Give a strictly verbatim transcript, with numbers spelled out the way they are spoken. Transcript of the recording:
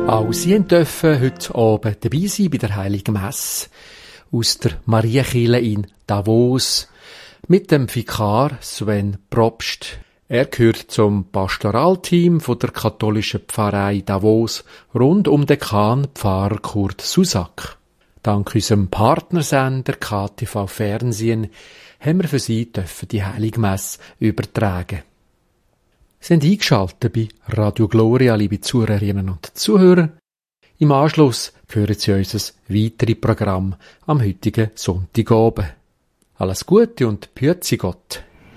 Auch Sie dürfen heute Abend dabei sein bei der Heiligen Messe aus der Marienkirche in Davos mit dem Vikar Sven Probst. Er gehört zum Pastoralteam von der katholischen Pfarrei Davos rund um den Dekan Pfarrer Kurt Susak. Dank unserem Partnersender K T V Fernsehen haben wir für Sie dürfen die Heilige Messe übertragen. Sie sind eingeschaltet bei Radio Gloria, liebe Zuhörerinnen und Zuhörer. Im Anschluss hören Sie unser weiteres Programm am heutigen Sonntagabend. Alles Gute und Pützi Gott.